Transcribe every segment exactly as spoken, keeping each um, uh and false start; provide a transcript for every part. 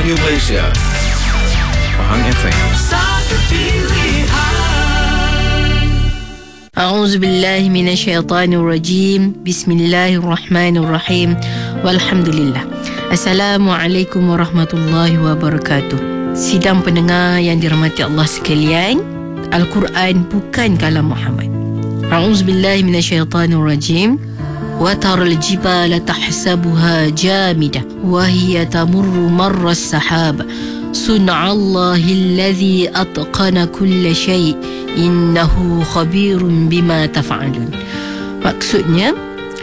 Radio Malaysia, Pahang F M. Satu pilihan. A'udzubillahi minasyaitanirrajim. Bismillahirrahmanirrahim. Walhamdulillah. Assalamualaikum warahmatullahi wabarakatuh. Sidang pendengar yang dirahmati Allah sekalian, Al-Quran bukan kalam Muhammad. A'udzubillahi minasyaitanirrajim. Wa taral jibala tahsabuha jamidah wa hiya tamurru marra as-sahab. Sun'allahi alladhi atqana kulla syai' innahu khabirun bima taf'alun. Maksudnya,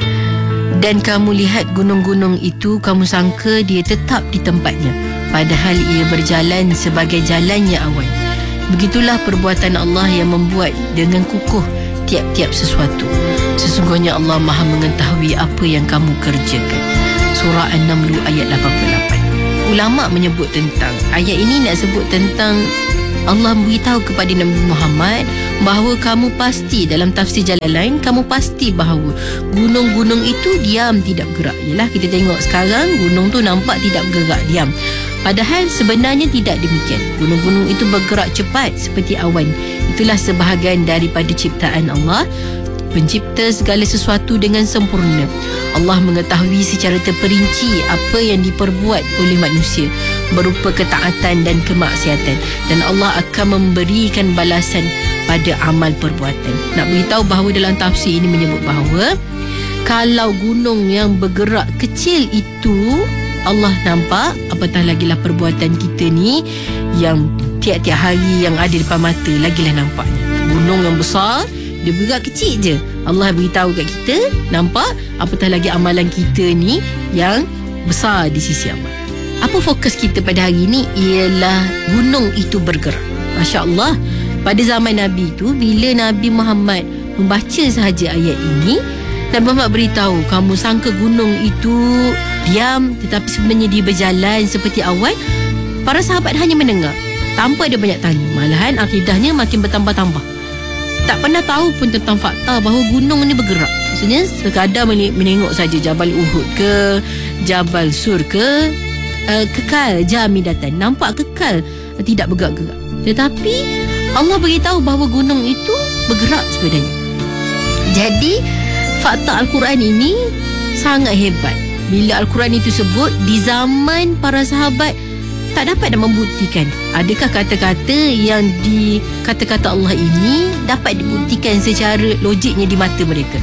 dan kamu lihat gunung-gunung itu, kamu sangka dia tetap di tempatnya, padahal ia berjalan sebagai jalannya awan. Begitulah perbuatan Allah yang membuat dengan kukuh tiap-tiap sesuatu. Sesungguhnya Allah Maha mengetahui apa yang kamu kerjakan. Surah An-Naml ayat lapan puluh lapan. Ulama menyebut tentang ayat ini, nak sebut tentang Allah beritahu kepada Nabi Muhammad bahawa kamu pasti, dalam tafsir Jalalain, kamu pasti bahawa gunung-gunung itu diam, tidak bergerak. Yalah, kita tengok sekarang gunung tu nampak tidak bergerak, diam. Padahal sebenarnya tidak demikian. Gunung-gunung itu bergerak cepat seperti awan. Itulah sebahagian daripada ciptaan Allah, pencipta segala sesuatu dengan sempurna. Allah mengetahui secara terperinci apa yang diperbuat oleh manusia berupa ketaatan dan kemaksiatan, dan Allah akan memberikan balasan pada amal perbuatan. Nak beritahu bahawa dalam tafsir ini menyebut bahawa kalau gunung yang bergerak kecil itu Allah nampak, apatah lagilah perbuatan kita ni yang tiap-tiap hari yang ada depan mata, lagilah nampaknya. Gunung yang besar, dia bergerak kecil je, Allah beritahu kat kita, nampak, apatah lagi amalan kita ni yang besar di sisi Allah. Apa fokus kita pada hari ni? Ialah gunung itu bergerak. Masya Allah, pada zaman Nabi tu, bila Nabi Muhammad membaca sahaja ayat ini, Nabi Muhammad beritahu, kamu sangka gunung itu diam, tetapi sebenarnya dia berjalan seperti awan. Para sahabat hanya mendengar, tanpa ada banyak tanya. Malahan akidahnya makin bertambah-tambah. Tak pernah tahu pun tentang fakta bahawa gunung ni bergerak. Maksudnya sekadar menengok saja Jabal Uhud ke, Jabal Sur ke, uh, kekal jamidatan, nampak kekal, uh, tidak bergerak-gerak. Tetapi Allah beritahu bahawa gunung itu bergerak sebenarnya. Jadi fakta Al-Quran ini sangat hebat. Bila Al-Quran itu sebut, di zaman para sahabat tak dapat nak membuktikan. Adakah kata-kata yang di kata-kata Allah ini dapat dibuktikan secara logiknya di mata mereka?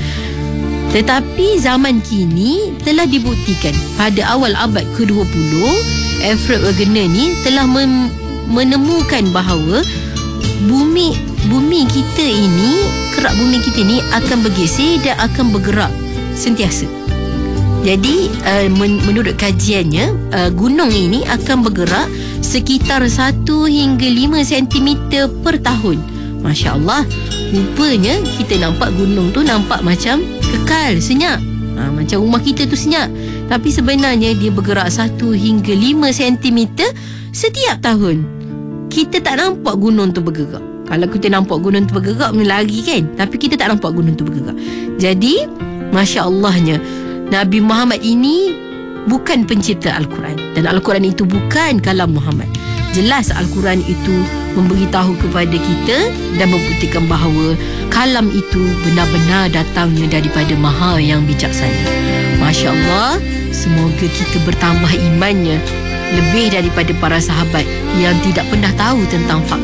Tetapi zaman kini telah dibuktikan. Pada awal abad ke dua puluh, Alfred Wegener ni telah mem- menemukan bahawa bumi bumi kita ini, kerak bumi kita ini akan bergeser dan akan bergerak sentiasa. Jadi uh, men- menurut kajiannya, uh, gunung ini akan bergerak sekitar satu hingga lima sentimeter per tahun. Masya Allah, rupanya kita nampak gunung tu nampak macam kekal, senyap, ha, macam rumah kita tu senyap. Tapi sebenarnya dia bergerak satu hingga lima sentimeter setiap tahun. Kita tak nampak gunung tu bergerak. Kalau kita nampak gunung tu bergerak, mula lari kan? Tapi kita tak nampak gunung tu bergerak. Jadi Masya Allahnya, Nabi Muhammad ini bukan pencipta Al-Quran, dan Al-Quran itu bukan kalam Muhammad. Jelas Al-Quran itu memberitahu kepada kita dan membuktikan bahawa kalam itu benar-benar datangnya daripada Maha yang bijaksana. Masya Allah, semoga kita bertambah imannya lebih daripada para sahabat yang tidak pernah tahu tentang fakta